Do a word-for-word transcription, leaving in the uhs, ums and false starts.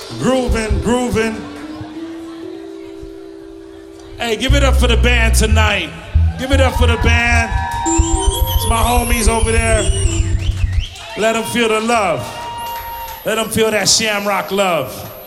Grooving, grooving. Hey, give it up for the band tonight. Give it up for the band. It's my homies over there. Let them feel the love. Let them feel that Shamrock love.